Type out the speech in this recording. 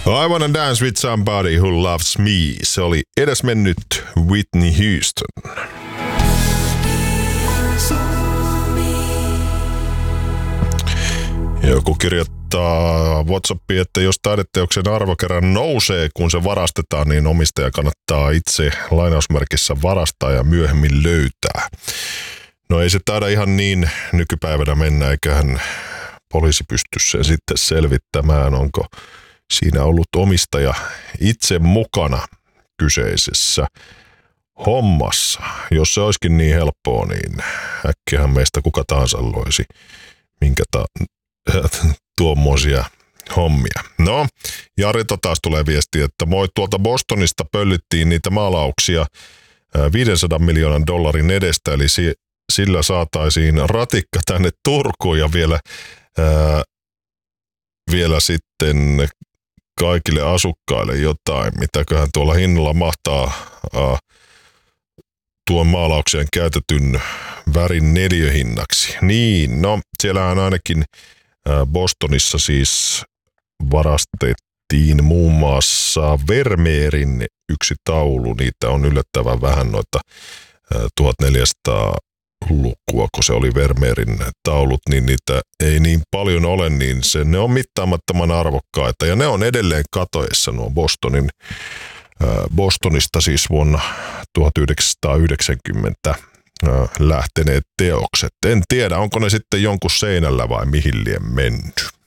I wanna dance with somebody who loves me. Se oli edesmennyt Whitney Houston. Joku kirjoittaa WhatsAppiin, että jos taideteoksen arvo kerran nousee, kun se varastetaan, niin omistaja kannattaa itse lainausmerkissä varastaa ja myöhemmin löytää. No ei se taida ihan niin nykypäivänä mennä, eiköhän poliisi pysty sen sitten selvittämään, onko siinä ollut omistaja itse mukana kyseisessä hommassa. Jos se olisikin niin helppoa, niin äkkiähän meistä kuka tahansa loisi minkä tuommoisia hommia. No, Jarilta taas tulee viesti, että moi, tuolta Bostonista pöllittiin niitä maalauksia $500 miljoonan edestä, eli sillä saataisiin ratikka tänne Turkuun ja vielä sitten kaikille asukkaille jotain, mitäköhän tuolla hinnalla mahtaa tuon maalaukseen käytetyn värin neliöhinnaksi. Niin, no siellähän ainakin Bostonissa siis varastettiin muun muassa Vermeerin yksi taulu. Niitä on yllättävän vähän noita 1400-lukua, kun se oli Vermeerin taulut, niin niitä ei niin paljon ole, niin ne on mittaamattoman arvokkaita. Ja ne on edelleen katoessa nuo Bostonista siis vuonna 1990 lähteneet teokset. En tiedä, onko ne sitten jonkun seinällä vai mihin lie mennyt.